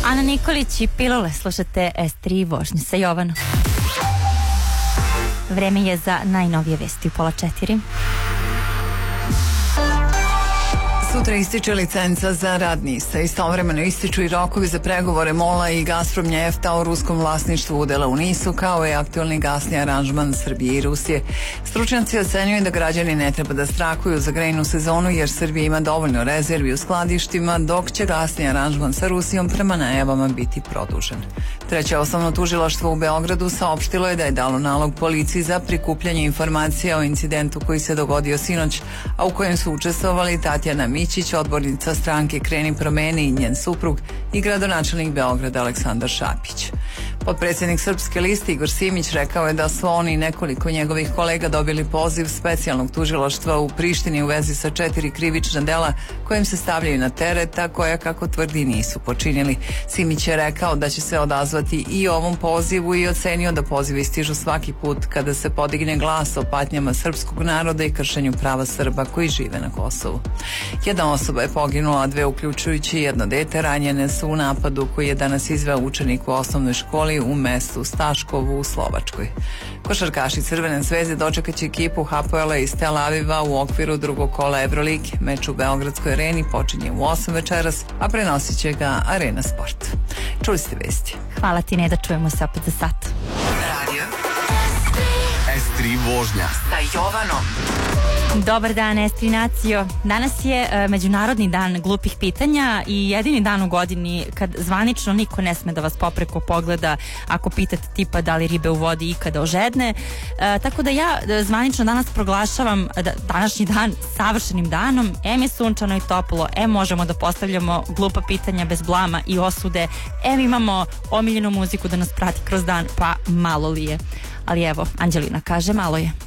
Ana Nikolić i Pilule, slušate S3 vožnje sa Jovanom. Vreme je za najnovije vesti u 3:30. Sutra ističe licenca za rad NIS-a. Istovremeno ističu i rokovi za pregovore MOL-a i Gazprom Njefta o ruskom vlasništvu udela u NIS-u, kao i aktualni gasni aranžman Srbije i Rusije. Stručnjaci ocenjuju da građani ne treba da strahuju za grejnu sezonu, jer Srbija ima dovoljno rezervi u skladištima, dok će gasni aranžman sa Rusijom prema najavama biti produžen. Treće osnovno tužilaštvo u Beogradu saopštilo je da je dalo nalog policiji za prikupljanje informacija o incidentu koji se dogodio sinoć, a u kojem su učestvovali Tatjana Mićić, odbornica stranke Kreni promeni, i njen suprug, i gradonačelnik Beograda Aleksandar Šapić. Potpredsjednik Srpske liste Igor Simić rekao je da su oni i nekoliko njegovih kolega dobili poziv specijalnog tužilaštva u Prištini u vezi sa 4 krivična dela kojim se stavljaju na teret, a koja, kako tvrdi, nisu počinili. Simić je rekao da će se odazvati i ovom pozivu i ocenio da pozivi stižu svaki put kada se podigne glas o patnjama srpskog naroda i kršenju prava Srba koji žive na Kosovu. Jedna osoba je poginula, a 2, uključujući jedno dete, ranjene su u napadu koji je danas izveo učenik u osnovnoj školi u mestu Staškovu u Slovačkoj. Košarkaši Crvene zvezde dočekaće ekipu Hapoela iz Tel Aviva u okviru drugog kola Evrolige. Meč u Beogradskoj areni počinje u 8 večeras, a prenosit će ga Arena Sport. Čuli ste vesti. Hvala ti, ne, da čujemo se opet za sat. Radio S3 vožnja sa Jovanom. Dobar dan, S3 nacijo. Danas je Međunarodni dan glupih pitanja i jedini dan u godini kad zvanično niko ne sme da vas popreko pogleda ako pitate tipa da li ribe u vodi ikada ožedne. Tako da ja zvanično danas proglašavam današnji dan savršenim danom. Em je sunčano i toplo, em možemo da postavljamo glupa pitanja bez blama i osude, em imamo omiljenu muziku da nas prati kroz dan, pa malo li je. Ali evo, Anđelina kaže, malo je.